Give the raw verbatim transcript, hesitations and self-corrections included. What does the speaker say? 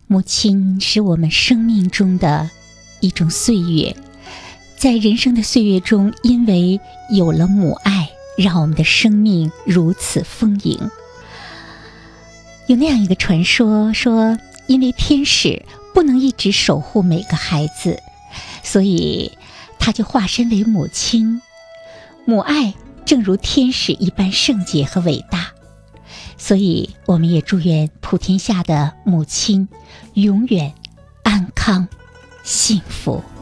母亲是我们生命中的一种岁月，在人生的岁月中，因为有了母爱，让我们的生命如此丰盈。有那样一个传说，说因为天使不能一直守护每个孩子，所以他就化身为母亲。母爱正如天使一般圣洁和伟大，所以我们也祝愿普天下的母亲永远安康幸福。